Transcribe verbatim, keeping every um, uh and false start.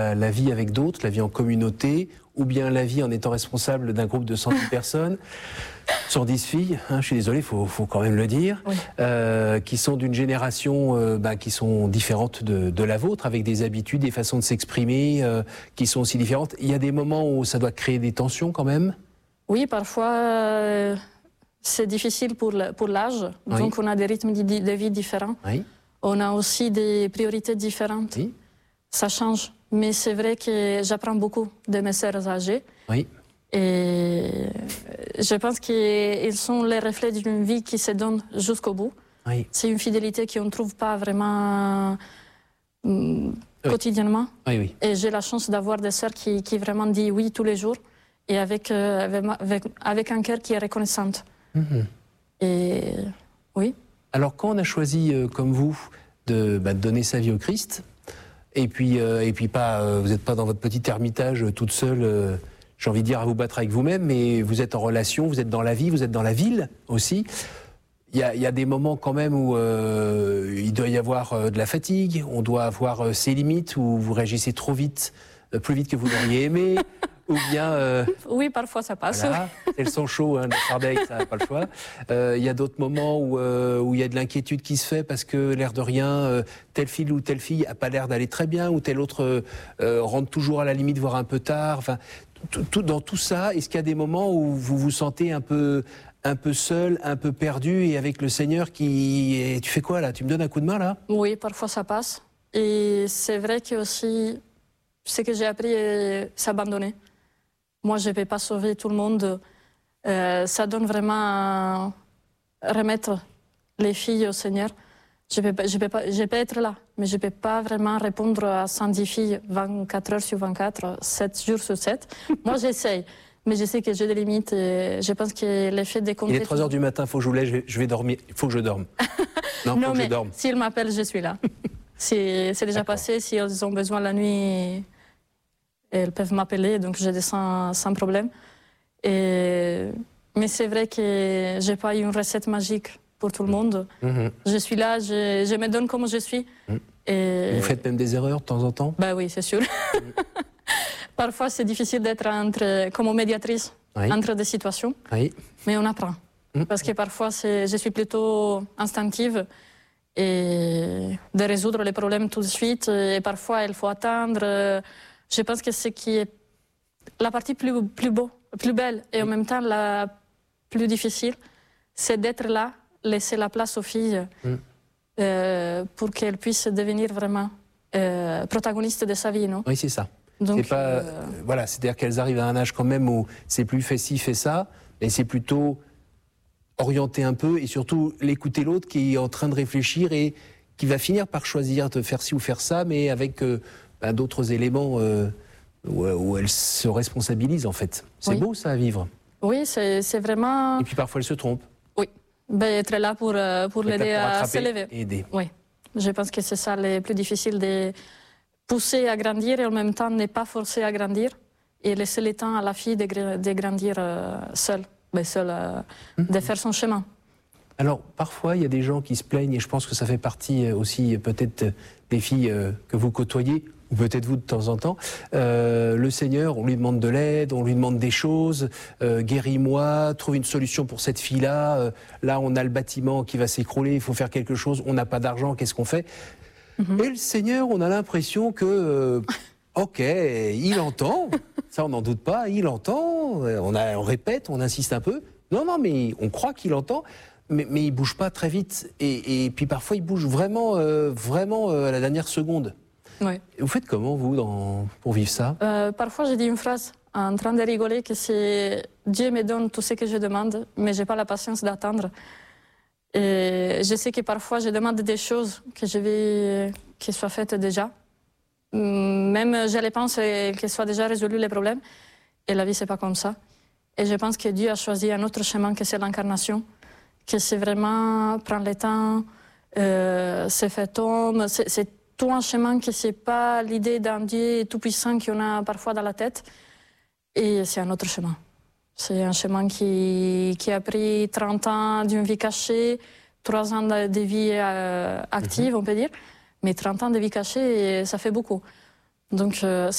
La vie avec d'autres, la vie en communauté, ou bien la vie en étant responsable d'un groupe de cent dix personnes, cent dix filles, hein, je suis désolé, il faut, faut quand même le dire, oui. euh, qui sont d'une génération euh, bah, qui sont différentes de, de la vôtre, avec des habitudes, des façons de s'exprimer euh, qui sont aussi différentes. Il y a des moments où ça doit créer des tensions quand même? Oui, parfois euh, c'est difficile pour l'âge, oui. Donc on a des rythmes de, de vie différents. Oui. On a aussi des priorités différentes. Oui. Ça change. Mais c'est vrai que j'apprends beaucoup de mes sœurs âgées. Oui. Et je pense qu'ils sont les reflets d'une vie qui se donne jusqu'au bout. Oui. C'est une fidélité qu'on ne trouve pas vraiment hum, oui. quotidiennement. Oui, oui. Et j'ai la chance d'avoir des sœurs qui, qui vraiment disent oui tous les jours et avec, euh, avec, avec un cœur qui est reconnaissante. Mm-hmm. Et oui. Alors quand on a choisi, euh, comme vous, de, bah, de donner sa vie au Christ, Et puis, euh, et puis pas, euh, vous n'êtes pas dans votre petit ermitage euh, toute seule, euh, j'ai envie de dire, à vous battre avec vous-même, mais vous êtes en relation, vous êtes dans la vie, vous êtes dans la ville aussi. Il y a, il y a des moments quand même où euh, il doit y avoir euh, de la fatigue, on doit avoir euh, ses limites, où vous réagissez trop vite, euh, plus vite que vous l'auriez aimé, ou bien... Euh, oui, parfois ça passe. Voilà, c'est le sang chaud, hein, le Sardaigne, ça n'a pas le choix. Euh, il y a d'autres moments où, euh, où il y a de l'inquiétude qui se fait parce que, l'air de rien, euh, telle fille ou telle fille n'a pas l'air d'aller très bien, ou telle autre euh, rentre toujours à la limite, voire un peu tard. Enfin, tout, tout, dans tout ça, est-ce qu'il y a des moments où vous vous sentez un peu, un peu seul, un peu perdu, et avec le Seigneur qui... Et tu fais quoi là? Tu me donnes un coup de main là? Oui, parfois ça passe. Et c'est vrai que aussi, ce que j'ai appris est s'abandonner. Moi, je ne vais pas sauver tout le monde. Euh, ça donne vraiment à remettre les filles au Seigneur. Je peux, je peux, pas, je peux être là, mais je ne peux pas vraiment répondre à cent dix filles vingt-quatre heures sur vingt-quatre, sept jours sur sept. Moi, j'essaye, mais je sais que j'ai des limites et je pense que l'effet des comptes... Il est trois heures du matin, il faut que je vous lève, je vais, je vais dormir. Il faut que je dorme. Non, non faut mais que je dorme. S'ils m'appellent, je suis là. C'est déjà passé, s'ils ont besoin la nuit... Elles peuvent m'appeler, donc je descends sans problème. Et... Mais c'est vrai que je n'ai pas une recette magique pour tout le monde. Mmh. Je suis là, je, je me donne comme je suis. Mmh. Et... Vous faites même des erreurs de temps en temps? Ben oui, c'est sûr. Mmh. Parfois, c'est difficile d'être entre, comme médiatrice oui. entre des situations, oui. mais on apprend. Mmh. Parce que parfois, je suis plutôt instinctive et de résoudre les problèmes tout de suite. Et parfois, il faut attendre... Je pense que ce qui est la partie plus, plus beau, plus belle et en même temps la plus difficile, c'est d'être là, laisser la place aux filles mm. euh, pour qu'elles puissent devenir vraiment euh, protagonistes de sa vie, non? Oui, c'est ça. Donc, pas, euh... voilà, c'est-à-dire qu'elles arrivent à un âge quand même où c'est plus fait ci, fait ça, mais c'est plutôt orienter un peu et surtout l'écouter l'autre qui est en train de réfléchir et qui va finir par choisir de faire ci ou faire ça, mais avec... Euh, Ben, d'autres éléments euh, où, où elle se responsabilise en fait. C'est oui. beau ça à vivre. Oui, c'est vraiment... Et puis parfois elle se trompe. Oui, ben, être là pour, pour l'aider à s'élever. Et aider. Oui, je pense que c'est ça le plus difficile, de pousser à grandir et en même temps ne pas forcer à grandir et laisser le temps à la fille de, de grandir euh, seule, ben, seule euh, mm-hmm. de faire son chemin. Alors, parfois, il y a des gens qui se plaignent, et je pense que ça fait partie aussi peut-être des filles euh, que vous côtoyez, ou peut-être vous de temps en temps. Euh, le Seigneur, on lui demande de l'aide, on lui demande des choses, euh, guéris-moi, trouve une solution pour cette fille-là, euh, là on a le bâtiment qui va s'écrouler, il faut faire quelque chose, on n'a pas d'argent, qu'est-ce qu'on fait? Mm-hmm. Et le Seigneur, on a l'impression que, euh, ok, il entend, ça on n'en doute pas, il entend, on, a, on répète, on insiste un peu, non, non, mais on croit qu'il entend, mais, mais il ne bouge pas très vite, et, et puis parfois il bouge vraiment, euh, vraiment euh, à la dernière seconde. Ouais. Vous faites comment, vous, dans... pour vivre ça? euh, Parfois, je dis une phrase en train de rigoler que c'est Dieu me donne tout ce que je demande, mais je n'ai pas la patience d'attendre. Et je sais que parfois, je demande des choses que je veux qu'elles soient faites déjà. Même je les pense qu'elles soient déjà résolues les problèmes. Et la vie, ce n'est pas comme ça. Et je pense que Dieu a choisi un autre chemin que c'est l'incarnation, que c'est vraiment prendre le temps, euh, se faire homme, c'est tout un chemin que ce n'est pas l'idée d'un Dieu tout-puissant qu'on a parfois dans la tête. Et c'est un autre chemin. C'est un chemin qui, qui a pris trente ans d'une vie cachée, trois ans de vie euh, active, mm-hmm. on peut dire. Mais trente ans de vie cachée, ça fait beaucoup. Donc, euh,